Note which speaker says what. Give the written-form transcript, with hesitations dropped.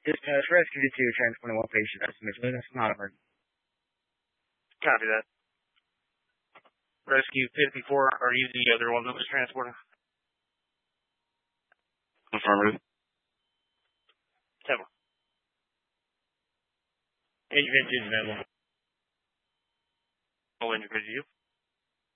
Speaker 1: Dispatch, rescue to transporting one patient. Estimation. That's not emergency.
Speaker 2: Copy that. Rescue 54, are you the other one that was transporting?
Speaker 3: Affirmative.
Speaker 2: 10.
Speaker 1: Intervention available.
Speaker 2: I'll interview you.